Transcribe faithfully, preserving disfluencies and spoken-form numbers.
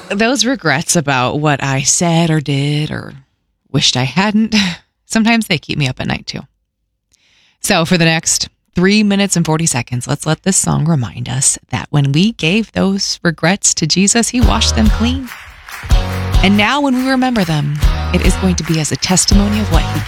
those regrets about what I said or did or wished I hadn't, sometimes they keep me up at night too. So for the next three minutes and forty seconds, let's let this song remind us that when we gave those regrets to Jesus, he washed them clean. And now when we remember them, it is going to be as a testimony of what he